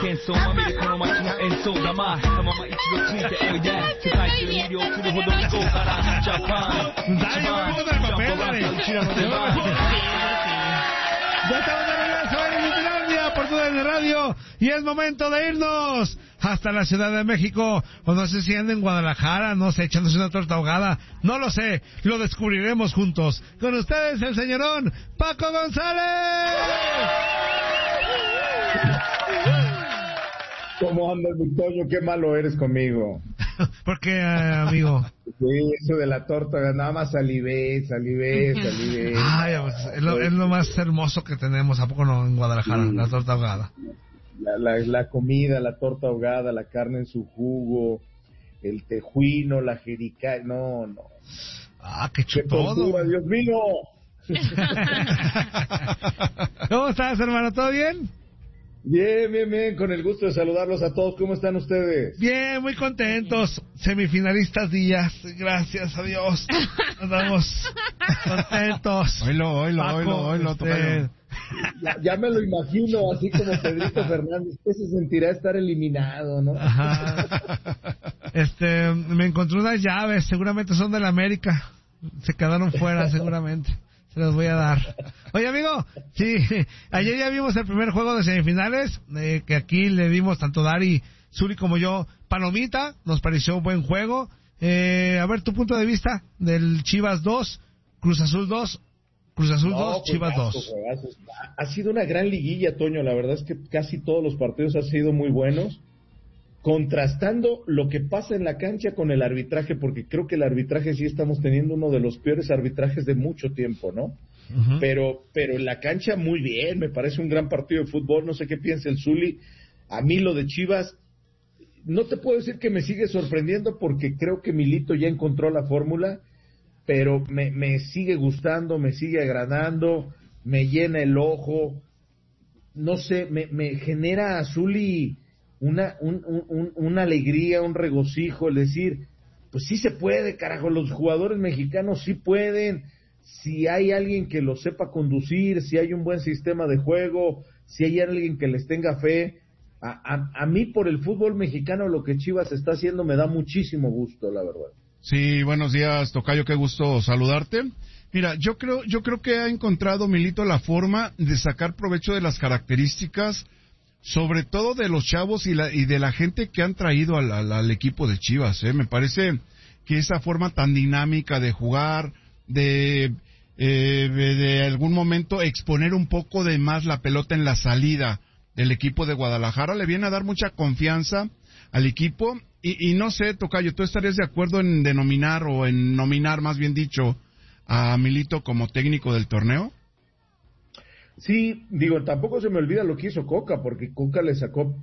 喧騒まみれこの街の演奏玉そのまま一度ついておいで世界中魅了するほどに豪華なジャパン一番ジャンプがうちらの出番 Ya estamos de regreso en Mitilandia por TUDN Radio y es momento de irnos hasta la Ciudad de México, o no sé si anda en Guadalajara, no sé, echándose una torta ahogada, no lo sé, lo descubriremos juntos. Con ustedes el señorón Paco González. ¿Cómo andas, Victorio? Qué malo eres conmigo. ¿Por qué, amigo? Sí, eso de la torta, nada más salivé. Ay, pues, es lo más hermoso que tenemos, ¿a poco no, en Guadalajara? Sí. La torta ahogada. La comida, la torta ahogada, la carne en su jugo, el tejuino, la jericaya, no. Ah, qué chutodo. ¡Qué Dios mío! ¿Cómo estás, hermano? ¿Todo bien? Bien, con el gusto de saludarlos a todos. ¿Cómo están ustedes? Bien, muy contentos. Semifinalistas días, gracias a Dios. Estamos contentos. Oilo, ya me lo imagino, así como Pedrito Fernández, que se sentirá estar eliminado, ¿no? Ajá. Me encontré unas llaves, seguramente son de la América. Se quedaron fuera, seguramente. Se los voy a dar. Oye, amigo, sí, ayer ya vimos el primer juego de semifinales, que aquí le dimos tanto Dari, Zuli como yo, palomita, nos pareció un buen juego. A ver, tu punto de vista del Chivas 2, Cruz Azul 2, Chivas 2. Ha sido una gran liguilla, Toño, la verdad es que casi todos los partidos han sido muy buenos, contrastando lo que pasa en la cancha con el arbitraje, porque creo que el arbitraje sí estamos teniendo uno de los peores arbitrajes de mucho tiempo, ¿no? Uh-huh. Pero en la cancha muy bien, me parece un gran partido de fútbol, no sé qué piensa el Zuli. A mí lo de Chivas, no te puedo decir que me sigue sorprendiendo porque creo que Milito ya encontró la fórmula, pero me sigue gustando, me sigue agradando, me llena el ojo, no sé, me genera a Zuli una alegría, un regocijo, el decir, pues sí se puede, carajo, los jugadores mexicanos sí pueden, si hay alguien que los sepa conducir, si hay un buen sistema de juego, si hay alguien que les tenga fe. A mí por el fútbol mexicano lo que Chivas está haciendo me da muchísimo gusto, la verdad. Sí, buenos días, tocayo, qué gusto saludarte. Mira, yo creo que ha encontrado Milito la forma de sacar provecho de las características, sobre todo de los chavos y de la gente que han traído al equipo de Chivas, Me parece que esa forma tan dinámica de jugar, de algún momento exponer un poco de más la pelota en la salida del equipo de Guadalajara le viene a dar mucha confianza al equipo y no sé, tocayo, ¿tú estarías de acuerdo en denominar o en nominar, más bien dicho, a Milito como técnico del torneo? Sí, digo, tampoco se me olvida lo que hizo Coca, porque Coca le sacó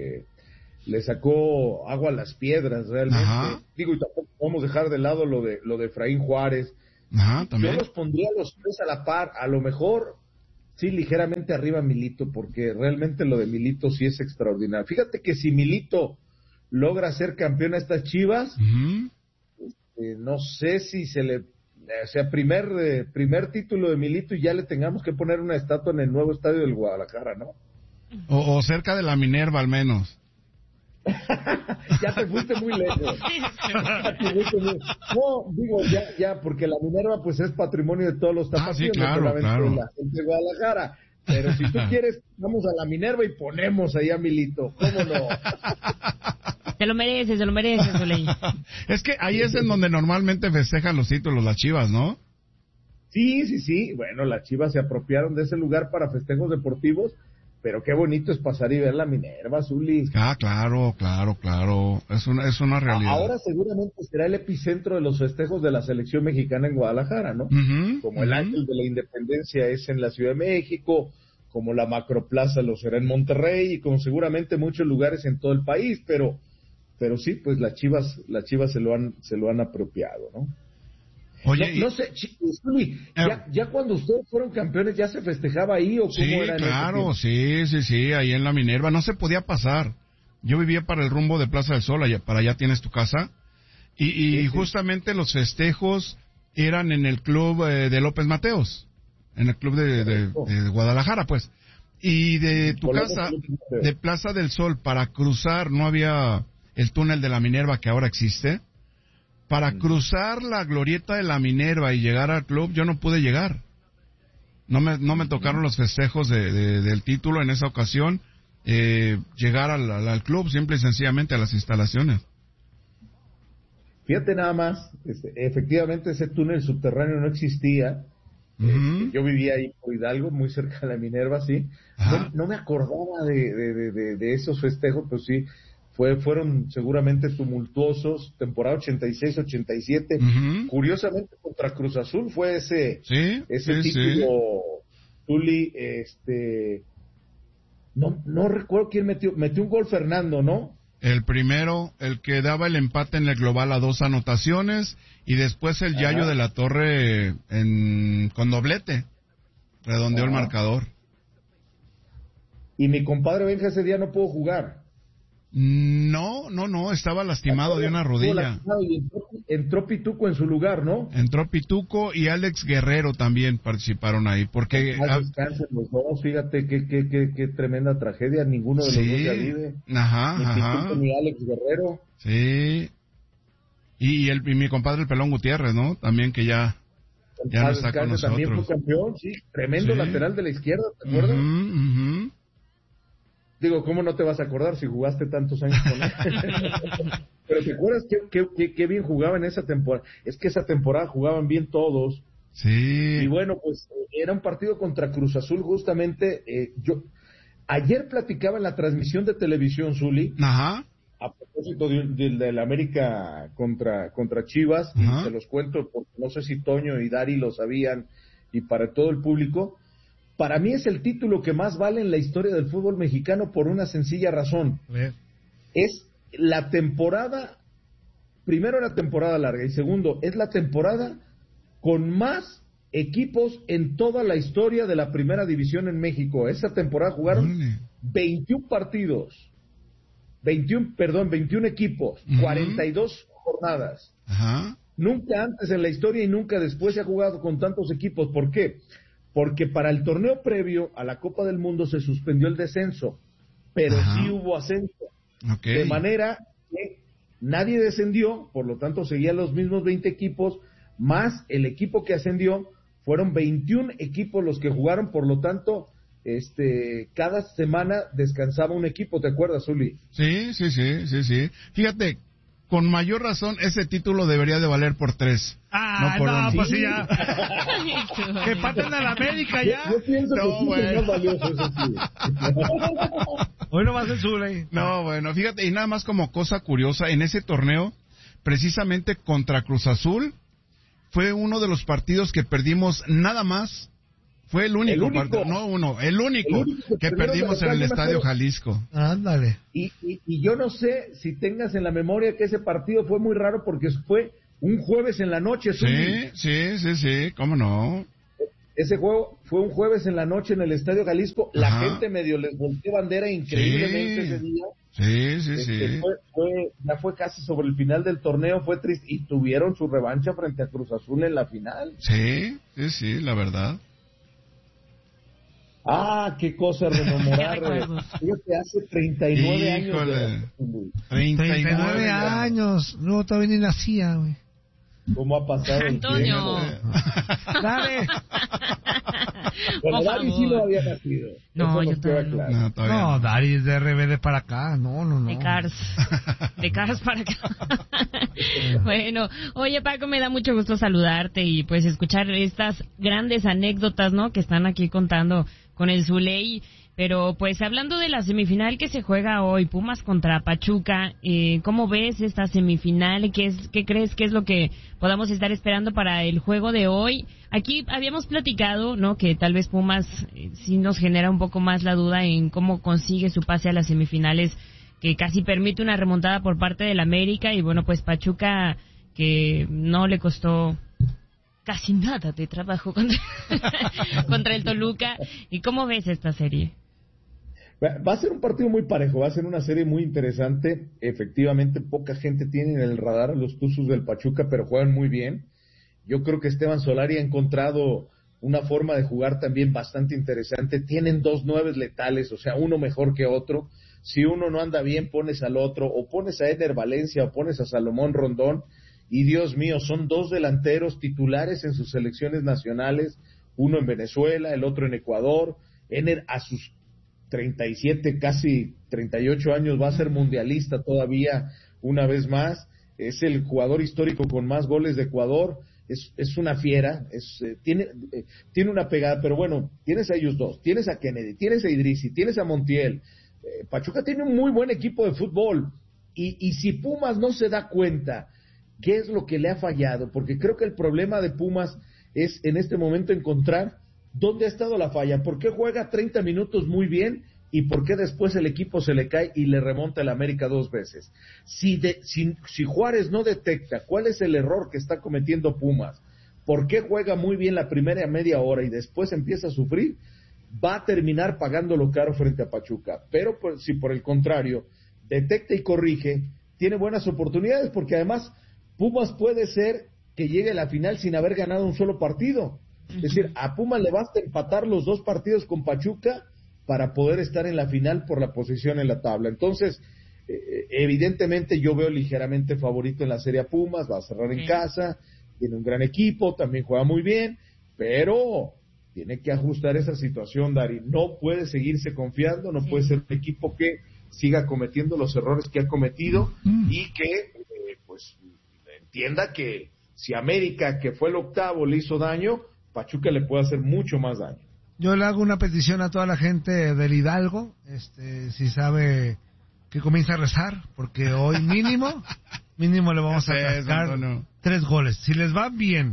agua a las piedras, realmente. Ajá. Digo, y tampoco podemos dejar de lado lo de Efraín Juárez. Ajá, también. Yo los pondría los tres a la par, a lo mejor, sí, ligeramente arriba Milito, porque realmente lo de Milito sí es extraordinario. Fíjate que si Milito logra ser campeón a estas Chivas, no sé si se le... O sea, primer título de Milito y ya le tengamos que poner una estatua en el nuevo estadio del Guadalajara, ¿no? O cerca de la Minerva, al menos. Ya te fuiste muy lejos. No, digo, ya, porque la Minerva pues es patrimonio de todos los tapatíos, sí, claro. De Guadalajara. Pero si tú quieres, vamos a la Minerva y ponemos ahí a Milito. ¿Cómo no? Te lo mereces, Soley. Es que ahí es en donde normalmente festejan los títulos las Chivas, ¿no? Sí. Bueno, las Chivas se apropiaron de ese lugar para festejos deportivos, pero qué bonito es pasar y ver la Minerva, Zuli. Ah, claro. Es una realidad. Ahora seguramente será el epicentro de los festejos de la selección mexicana en Guadalajara, ¿no? Como el Ángel de la Independencia es en la Ciudad de México, como la Macroplaza lo será en Monterrey y como seguramente muchos lugares en todo el país, pero sí, pues las Chivas se lo han apropiado, ¿no? Oye, no sé, Zuli, ya cuando ustedes fueron campeones, ¿ya se festejaba ahí o cómo era? Sí, claro, sí, ahí en la Minerva, no se podía pasar. Yo vivía para el rumbo de Plaza del Sol, para allá tienes tu casa, y justamente los festejos eran en el club de López Mateos, en el club de Guadalajara, pues. Y de tu Volvemos casa, al último tema. de Plaza del Sol, para cruzar, no había el túnel de la Minerva que ahora existe. Para cruzar la glorieta de la Minerva y llegar al club, yo no pude llegar. No me tocaron los festejos del título en esa ocasión. Llegar al club, simple y sencillamente a las instalaciones. Fíjate nada más, efectivamente ese túnel subterráneo no existía. Ujú. Yo vivía ahí por Hidalgo, muy cerca de la Minerva, sí. Ajá. No me acordaba de esos festejos, pero sí, fueron seguramente tumultuosos. Temporada 86-87. Ujú. Curiosamente, contra Cruz Azul fue ese Sí, sí, título, Tuli, no recuerdo quién metió un gol Fernando, ¿no? El primero, el que daba el empate en el global a 2 anotaciones, y después el Yayo de la Torre con doblete, redondeó el Ajá. marcador. Y mi compadre Benja ese día no pudo jugar. No, estaba lastimado de una rodilla. Y entró Pituco en su lugar, ¿no? Entró Pituco y Alex Guerrero también participaron ahí, porque... Más descansen los dos, fíjate qué tremenda tragedia, ninguno de los dos ya vive. Ni Ajá. Pituco ni Alex Guerrero. Sí. Y mi compadre el Pelón Gutiérrez, ¿no? También que ya no Más está con descanse, también nosotros. fue campeón, sí, tremendo Sí. lateral de la izquierda, ¿te acuerdas? Ujú. Digo, ¿cómo no te vas a acordar si jugaste tantos años con él? Pero ¿te acuerdas qué bien jugaba en esa temporada? Es que esa temporada jugaban bien todos. Sí. Y bueno, pues era un partido contra Cruz Azul justamente. Yo ayer platicaba en la transmisión de televisión, Zuli, Ajá. a propósito del América contra Chivas, Ajá. y se los cuento porque no sé si Toño y Dari lo sabían, y para todo el público. Para mí es el título que más vale en la historia del fútbol mexicano por una sencilla razón. Es la temporada, primero la temporada larga, y segundo, es la temporada con más equipos en toda la historia de la primera división en México. Esa temporada jugaron 21 partidos, 21 equipos, 42 jornadas. Ajá. Nunca antes en la historia y nunca después se ha jugado con tantos equipos. ¿Por qué? Porque para el torneo previo a la Copa del Mundo se suspendió el descenso, pero Ajá. sí hubo ascenso. Okay. De manera que nadie descendió, por lo tanto seguían los mismos 20 equipos, más el equipo que ascendió, fueron 21 equipos los que jugaron, por lo tanto, cada semana descansaba un equipo, ¿te acuerdas, Uli? Sí. Fíjate, con mayor razón, ese título debería de valer por 3. Ah, por no, uno. pues sí, ya. Que paten a la América ya. Yo pienso que No, sí bueno. es más valioso, eso sí. Hoy no va a ser su ley. No, bueno, fíjate, y nada más como cosa curiosa, en ese torneo, precisamente contra Cruz Azul, fue uno de los partidos que perdimos nada más. Fue el único, El único. el único que perdimos en el Estadio Jalisco. Ándale. Y yo no sé si tengas en la memoria que ese partido fue muy raro porque fue un jueves en la noche. Zuli. Sí, cómo no. Ese juego fue un jueves en la noche en el Estadio Jalisco. La Ajá. gente medio les volteó bandera increíblemente ese día. Sí. Ya fue casi sobre el final del torneo, fue triste. Y tuvieron su revancha frente a Cruz Azul en la final. Sí, la verdad. Ah, qué cosa rememorar. Fíjate, hace 39 años. Híjole. 39 años. No, todavía ni nacía, güey. ¿Cómo ha pasado el Antonio. tiempo? Dale. Bueno, Por Dari sí favor. no había nacido. No, Eso yo nos queda todavía no. claro. No, todavía No, no. Dari es de RBD para acá. No. De Cars para acá. Bueno, oye Paco, me da mucho gusto saludarte y pues escuchar estas grandes anécdotas, ¿no? Que están aquí contando con el Zuley. Pero pues hablando de la semifinal que se juega hoy, Pumas contra Pachuca, ¿cómo ves esta semifinal? ¿Qué crees que es lo que podamos estar esperando para el juego de hoy? Aquí habíamos platicado, ¿no? Que tal vez Pumas sí nos genera un poco más la duda en cómo consigue su pase a las semifinales, que casi permite una remontada por parte del América, y bueno, pues Pachuca, que no le costó casi nada de trabajo contra el Toluca. ¿Y cómo ves esta serie? Va a ser un partido muy parejo, va a ser una serie muy interesante. Efectivamente, poca gente tiene en el radar a los Tuzos del Pachuca, pero juegan muy bien. Yo creo que Esteban Solari ha encontrado una forma de jugar también bastante interesante. Tienen 2 9 letales, o sea, uno mejor que otro. Si uno no anda bien, pones al otro, o pones a Ener Valencia, o pones a Salomón Rondón, y Dios mío, son 2 delanteros titulares en sus selecciones nacionales, uno en Venezuela, el otro en Ecuador. Ener a sus 37, casi 38 años va a ser mundialista todavía una vez más. Es el jugador histórico con más goles de Ecuador. Es una fiera, tiene una pegada, pero bueno, tienes a ellos dos, tienes a Kennedy, tienes a Idrissi, tienes a Montiel. Pachuca tiene un muy buen equipo de fútbol, y si Pumas no se da cuenta qué es lo que le ha fallado, porque creo que el problema de Pumas es en este momento encontrar dónde ha estado la falla, por qué juega 30 minutos muy bien y por qué después el equipo se le cae y le remonta el América 2 veces. Si Juárez no detecta cuál es el error que está cometiendo Pumas, por qué juega muy bien la primera media hora y después empieza a sufrir, va a terminar pagándolo caro frente a Pachuca. Pero si por el contrario detecta y corrige, tiene buenas oportunidades, porque además Pumas puede ser que llegue a la final sin haber ganado un solo partido. Es decir, a Pumas le basta empatar los 2 partidos con Pachuca para poder estar en la final por la posición en la tabla. Entonces, evidentemente yo veo ligeramente favorito en la serie a Pumas, va a cerrar en casa, tiene un gran equipo, también juega muy bien, pero tiene que ajustar esa situación, Dari. No puede seguirse confiando, no puede ser un equipo que siga cometiendo los errores que ha cometido y que pues entienda que si América, que fue el octavo, le hizo daño, Pachuca le puede hacer mucho más daño. Yo le hago una petición a toda la gente del Hidalgo, si sabe que comience a rezar, porque hoy mínimo le vamos a sacar 3 goles. Si les va bien,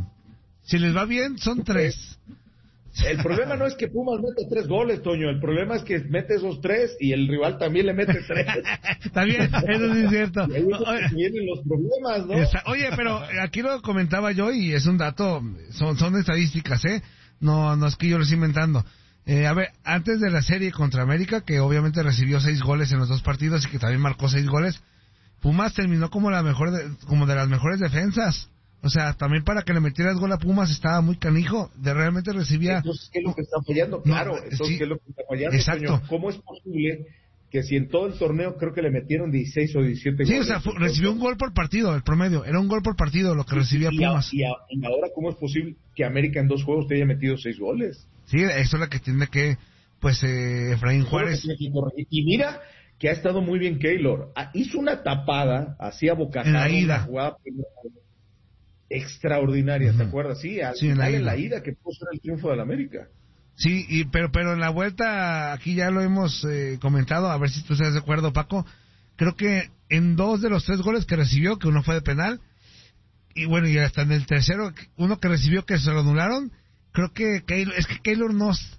son 3. El problema no es que Pumas mete 3 goles, Toño, el problema es que mete esos 3 y el rival también le mete 3. También, eso sí es cierto. Y ahí vienen los problemas, ¿no? Oye, pero aquí lo comentaba yo y es un dato, son estadísticas, no es que yo lo esté inventando. A ver, antes de la serie contra América, que obviamente recibió 6 goles en los 2 partidos y que también marcó 6 goles, Pumas terminó como de las mejores defensas. O sea, también para que le metieras gol a Pumas estaba muy canijo, realmente recibía... Entonces, ¿qué es lo que está fallando? Claro, entonces, ¿qué es lo que está fallando, exacto. Toño? ¿Cómo es posible que si en todo el torneo creo que le metieron 16 o 17 goles? Sí, o sea, recibió un gol por partido, el promedio, era un gol por partido lo que recibía Pumas. Y ahora, ¿cómo es posible que América en 2 juegos te haya metido 6 goles? Sí, eso es lo que tiene que, Efraín Juárez. Y mira que ha estado muy bien Keylor. Hizo una tapada, hacía bocajarro, en la ida. Jugada extraordinaria, ¿te acuerdas? Sí, en la ida que pudo ser el triunfo del América. Sí, pero en la vuelta, aquí ya lo hemos comentado, a ver si tú estás de acuerdo, Paco. Creo que en 2 de los 3 goles que recibió, que uno fue de penal, y bueno, y hasta en el tercero, uno que recibió que se lo anularon, creo que Keylor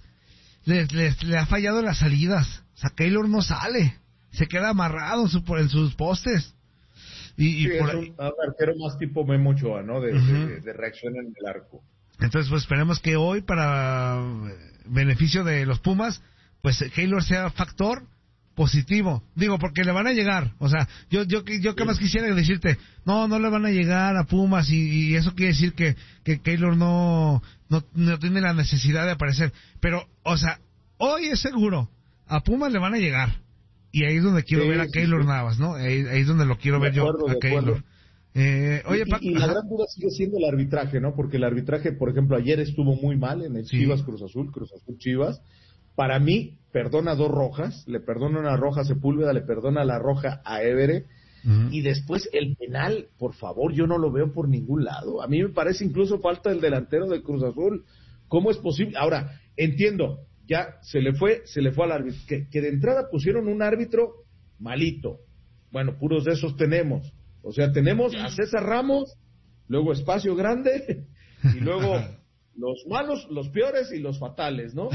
le ha fallado las salidas. O sea, Keylor no sale, se queda amarrado en sus postes. Y sí, por ahí... un arquero más tipo Memo Ochoa, ¿no? De reacción en el arco. Entonces, pues esperemos que hoy, para beneficio de los Pumas, pues Keylor sea factor positivo. Digo, porque le van a llegar. O sea, yo que más quisiera decirte, no le van a llegar a Pumas y eso quiere decir que Keylor no tiene la necesidad de aparecer. Pero, o sea, hoy es seguro, a Pumas le van a llegar. Y ahí es donde quiero ver a Keylor Navas, ¿no? Ahí es donde lo quiero ver yo, a Keylor. Oye, y la gran duda sigue siendo el arbitraje, ¿no? Porque el arbitraje, por ejemplo, ayer estuvo muy mal en el Chivas Cruz Azul Chivas. Para mí, perdona 2 rojas, le perdona una roja a Sepúlveda, le perdona la roja a Évere, y después el penal, por favor, yo no lo veo por ningún lado. A mí me parece incluso falta el delantero de Cruz Azul. ¿Cómo es posible? Ahora, entiendo, ya se le fue al árbitro, que de entrada pusieron un árbitro malito. Bueno, puros de esos tenemos. O sea, tenemos a César Ramos, luego Espacio Grande, y luego los malos, los peores y los fatales, ¿no?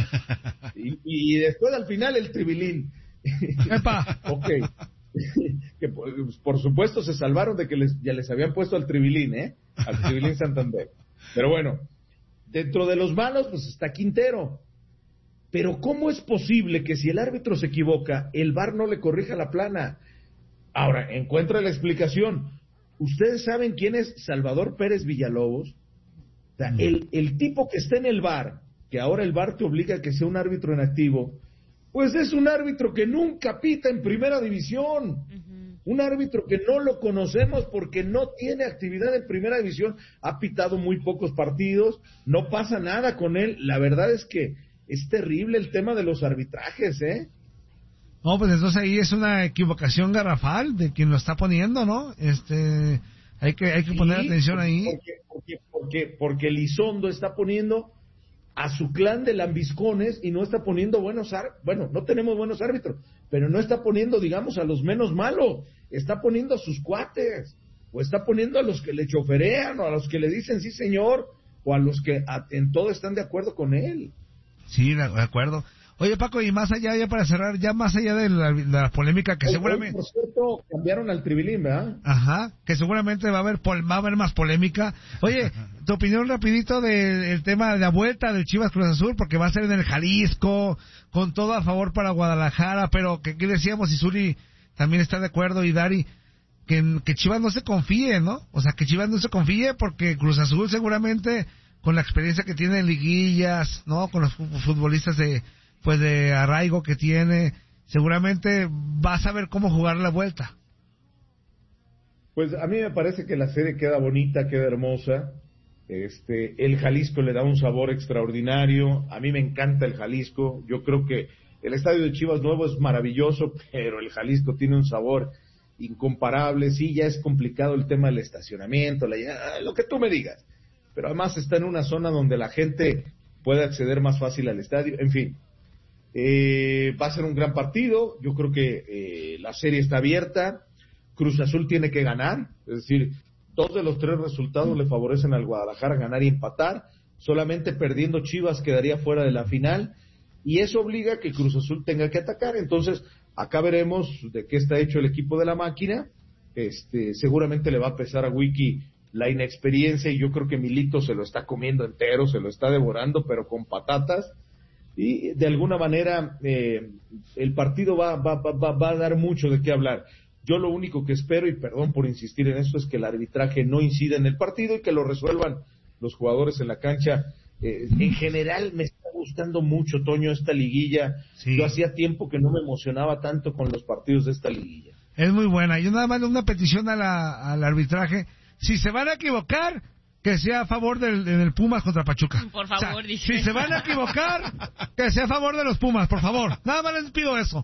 Y después al final el Tribilín. ¡Epa! Ok. Que por supuesto se salvaron de que ya les habían puesto al Tribilín, al Tribilín Santander. Pero bueno, dentro de los malos, pues está Quintero. Pero ¿cómo es posible que si el árbitro se equivoca, el VAR no le corrija la plana? Ahora, encuentra la explicación. ¿Ustedes saben quién es Salvador Pérez Villalobos? O sea, el tipo que está en el VAR que ahora el VAR te obliga a que sea un árbitro en activo, pues es un árbitro que nunca pita en primera división. Un árbitro que no lo conocemos porque no tiene actividad en primera división, ha pitado muy pocos partidos, no pasa nada con él. La verdad es que es terrible el tema de los arbitrajes, ¿eh? No, pues entonces ahí es una equivocación garrafal de quien lo está poniendo, ¿no? Hay que poner atención ahí. Porque Elizondo está poniendo a su clan de lambiscones y no está poniendo no tenemos buenos árbitros, pero no está poniendo, digamos, a los menos malos, está poniendo a sus cuates, o está poniendo a los que le choferean, o a los que le dicen sí señor, o a los que en todo están de acuerdo con él. Sí, de acuerdo. Oye, Paco, y más allá, ya para cerrar, ya más allá de la polémica que seguramente... Hoy, por cierto, cambiaron al Tribilín, ¿verdad? Ajá, que seguramente va a haber más polémica. Oye, tu opinión rapidito del tema de la vuelta del Chivas Cruz Azul, porque va a ser en el Jalisco, con todo a favor para Guadalajara, pero que decíamos, y Zuli también está de acuerdo, y Dari, que Chivas no se confíe, ¿no? O sea, que Chivas no se confíe, porque Cruz Azul seguramente, con la experiencia que tiene en liguillas, ¿no? Con los futbolistas de arraigo que tiene, seguramente va a saber cómo jugar la vuelta. Pues a mí me parece que la serie queda bonita, queda hermosa. El Jalisco le da un sabor extraordinario. A mí me encanta el Jalisco. Yo creo que el estadio de Chivas nuevo es maravilloso, pero el Jalisco tiene un sabor incomparable. Sí, ya es complicado el tema del estacionamiento, lo que tú me digas. Pero además está en una zona donde la gente puede acceder más fácil al estadio. En fin. Va a ser un gran partido. Yo creo que la serie está abierta. Cruz Azul tiene que ganar, es decir, 2 de los 3 resultados le favorecen al Guadalajara, ganar y empatar. Solamente perdiendo Chivas quedaría fuera de la final, y eso obliga a que Cruz Azul tenga que atacar. Entonces acá veremos de qué está hecho el equipo de la máquina. Seguramente le va a pesar a Wiki la inexperiencia, y yo creo que Milito se lo está comiendo entero, se lo está devorando, pero con patatas. Y de alguna manera el partido va a dar mucho de qué hablar. Yo lo único que espero, y perdón por insistir en esto, es que el arbitraje no incida en el partido y que lo resuelvan los jugadores en la cancha. En general me está gustando mucho, Toño, esta liguilla. Sí. Yo hacía tiempo que no me emocionaba tanto con los partidos de esta liguilla. Es muy buena. Yo nada más una petición al arbitraje. Si se van a equivocar, que sea a favor del Pumas contra Pachuca. Por favor, o sea, si se van a equivocar, que sea a favor de los Pumas, por favor. Nada más les pido eso.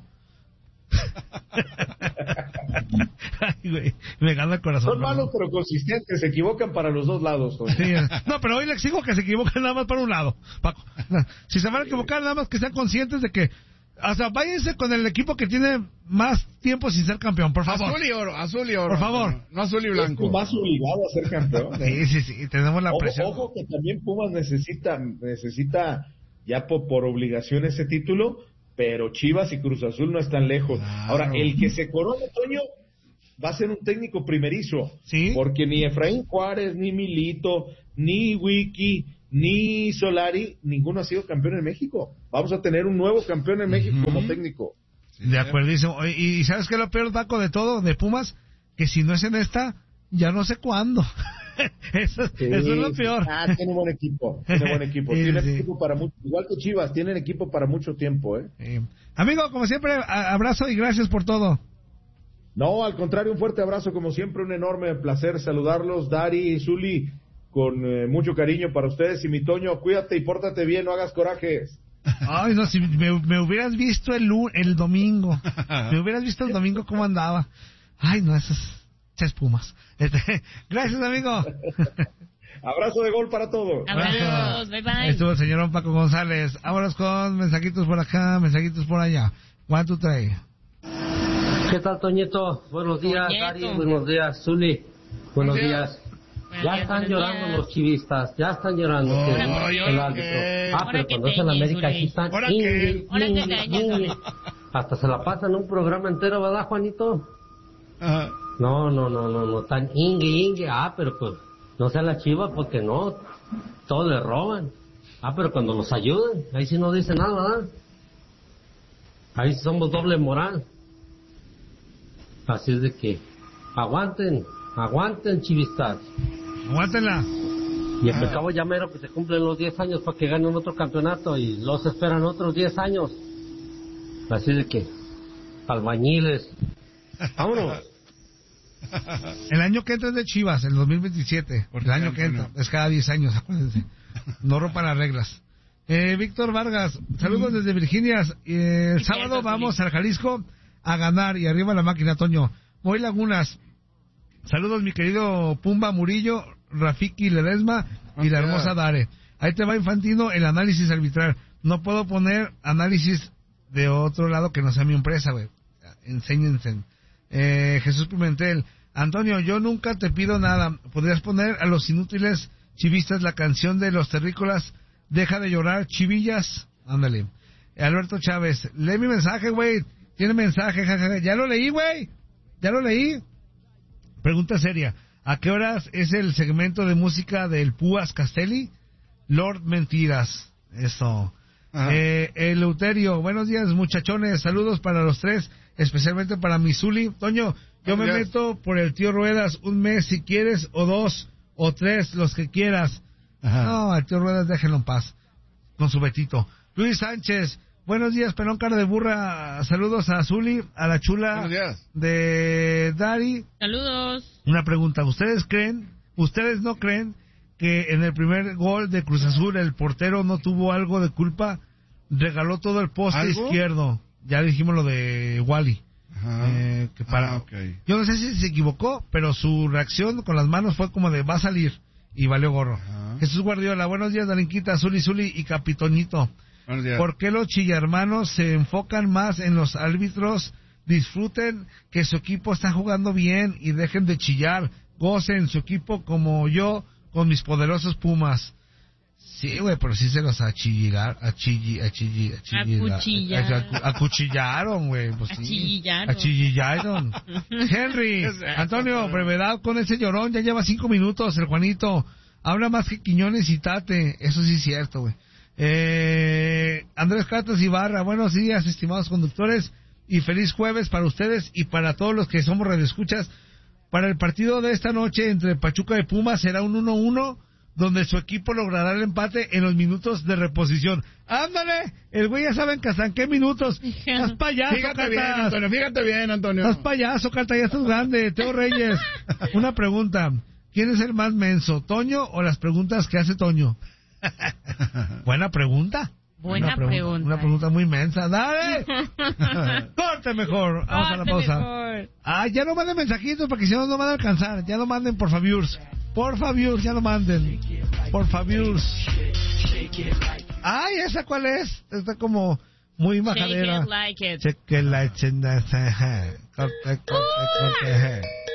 Ay, güey, me gana el corazón. Son malos pero consistentes, se equivocan para los dos lados. Sí, no, pero hoy le exijo que se equivoquen nada más para un lado, Paco. Si se van a equivocar, nada más que sean conscientes de que, o sea, váyanse con el equipo que tiene más tiempo sin ser campeón, por favor. Azul y oro. Por favor. No azul y blanco. Es más obligado a ser campeón. Sí, tenemos la presión. Ojo que también Pumas necesita ya por obligación ese título, pero Chivas y Cruz Azul no están lejos. Claro. Ahora, el que se corone, Toño, va a ser un técnico primerizo. ¿Sí? Porque ni Efraín Juárez, ni Milito, ni Wiki, ni Solari, ninguno ha sido campeón en México. Vamos a tener un nuevo campeón en México como técnico. De acuerdísimo. Y ¿sabes qué es lo peor, Paco, de todo, de Pumas? Que si no es en esta, ya no sé cuándo. Eso es lo peor. Tiene buen equipo. Tiene equipo para mucho. Igual que Chivas, tienen equipo para mucho tiempo, Amigo, como siempre, abrazo y gracias por todo. No, al contrario, un fuerte abrazo, como siempre, un enorme placer saludarlos, Dari y Zuli, con mucho cariño para ustedes. Y mi Toño, cuídate y pórtate bien, no hagas corajes. Ay, no, si me hubieras visto el domingo. Me hubieras visto el domingo cómo andaba. Ay, no, esas Pumas. Gracias, amigo. Abrazo de gol para todos. Abrazos, bye. Estuvo el señor Paco González. Vámonos con mensajitos por acá, mensajitos por allá. 1, 2, 3. ¿Qué tal, Toñito? Buenos días, Dari. Buenos días, Zuli. Buenos días. Ya están llorando los chivistas, ya están llorando el árbitro. Pero cuando es en América aquí están hasta se la pasan un programa entero, ¿verdad, Juanito? No, tan ingue. Pero pues no sea la Chiva porque no, todos le roban. Pero cuando nos ayudan, ahí sí no dice nada, ¿verdad? Ahí sí somos doble moral. Así es de que aguanten chivistas. Aguántenla. Y al cabo ya mero que se cumplen los 10 años para que ganen otro campeonato y los esperan otros 10 años. Así de que, albañiles, vámonos. El año que entra es de Chivas, el 2027. El año que entra, es cada 10 años, acuérdense. No rompan las reglas. Víctor Vargas, saludos desde Virginia. El sábado vamos al Jalisco a ganar y arriba la máquina, Toño. Voy Lagunas. Saludos, mi querido Pumba Murillo, Rafiki Ledesma y la hermosa Dare. Ahí te va, Infantino, el análisis arbitral. No puedo poner análisis de otro lado que no sea mi empresa, güey. Enséñense. Jesús Pimentel. Antonio, yo nunca te pido nada. ¿Podrías poner a los inútiles chivistas la canción de los terrícolas? Deja de llorar, chivillas. Ándale. Alberto Chávez. Lee mi mensaje, güey. Tiene mensaje, jajaja. Ya lo leí, güey. Ya lo leí. Pregunta seria. ¿A qué horas es el segmento de música del Púas Castelli? Lord Mentiras. Eso. Eleuterio. Buenos días, muchachones. Saludos para los tres, especialmente para mi Zuli. Toño, yo me meto por el tío Ruedas un mes si quieres, o 2, o 3, los que quieras. Ajá. No, al tío Ruedas déjenlo en paz, con su Betito. Luis Sánchez, buenos días, pelón cara de burra. Saludos a Zuli, a la chula de Dari. Saludos. Una pregunta, ¿ustedes no creen que en el primer gol de Cruz Azul el portero no tuvo algo de culpa? Regaló todo el poste izquierdo. Ya dijimos lo de Wally. Okay. Yo no sé si se equivocó, pero su reacción con las manos fue como de va a salir y valió gorro. Ajá. Jesús Guardiola, buenos días, Darinquita, Zuli y Capitoñito. ¿Por qué los chillarmanos se enfocan más en los árbitros? Disfruten que su equipo está jugando bien y dejen de chillar. Gocen su equipo como yo con mis poderosos Pumas. Sí, güey, pero sí se los acuchillaron, güey. Pues sí. Achillaron. Henry, Antonio, brevedad con ese llorón, ya lleva 5 minutos, el Juanito. Habla más que Quiñones y Tate, eso sí es cierto, güey. Andrés Catos Ibarra, buenos días, estimados conductores, y feliz jueves para ustedes y para todos los que somos radioescuchas. Para el partido de esta noche entre Pachuca y Pumas será un 1-1, donde su equipo logrará el empate en los minutos de reposición. ¡Ándale! El güey ya saben que hasta en qué minutos. ¡Haz payaso, fíjate bien, Antonio. ¡Haz payaso, Cata! Ya estás grande. Teo Reyes. Una pregunta. ¿Quién es el más menso, Toño o las preguntas que hace Toño? Buena pregunta. Buena pregunta. Una pregunta muy mensa. ¡Dale! ¡Corte mejor! Vamos a la pausa. Mejor. Ya no manden mensajitos porque si no, no van a alcanzar. Ya no manden, por favor. Por favor, ya lo manden. Por favor. Ay, ¿esa cuál es? Está como muy majadera. Shake it like it. Check it like it.